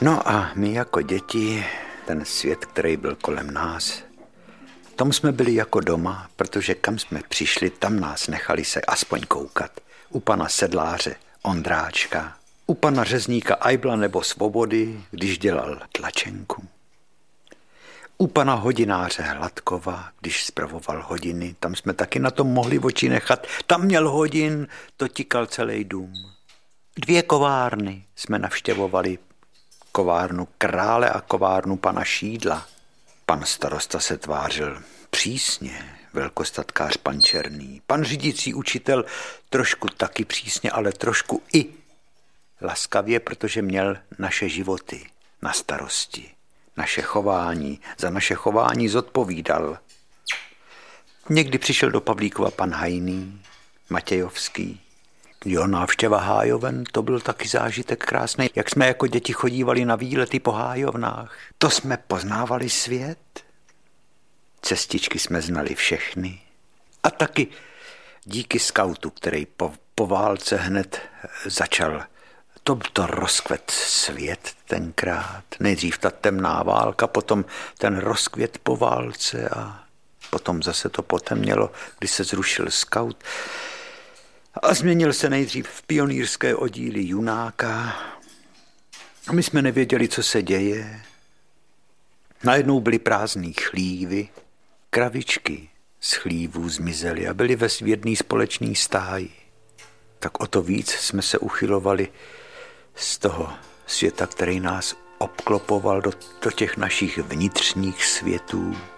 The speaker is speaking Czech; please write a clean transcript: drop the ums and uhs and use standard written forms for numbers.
No a my jako děti, ten svět, který byl kolem nás, tom jsme byli jako doma, protože kam jsme přišli, tam nás nechali se aspoň koukat. U pana sedláře Ondráčka, u pana řezníka Ajbla nebo Svobody, když dělal tlačenku. U pana hodináře Hladkova, když spravoval hodiny, tam jsme taky na tom mohli oči nechat. Tam měl hodin, to tikal celý dům. 2 kovárny jsme navštěvovali, kovárnu Krále a kovárnu pana Šídla. Pan starosta se tvářil přísně, velkostatkář pan Černý. Pan řídící učitel trošku taky přísně, ale trošku i laskavě, protože měl naše životy na starosti. Naše chování, za naše chování zodpovídal. Někdy přišel do Pavlíkova pan Hajný, Matějovský. Jo, návštěva hájoven, to byl taky zážitek krásný. Jak jsme jako děti chodívali na výlety po hájovnách. To jsme poznávali svět. Cestičky jsme znali všechny. A taky díky skautu, který po válce hned začal. To rozkvět svět tenkrát. Nejdřív ta temná válka, potom ten rozkvět po válce a potom zase to potemnělo, když se zrušil skaut. A změnil se nejdřív v pionýrské oddíly Junáka. A my jsme nevěděli, co se děje. Najednou byly prázdný chlívy, kravičky z chlívů zmizely a byly ve jedné společné stáji. Tak o to víc jsme se uchylovali z toho světa, který nás obklopoval do těch našich vnitřních světů.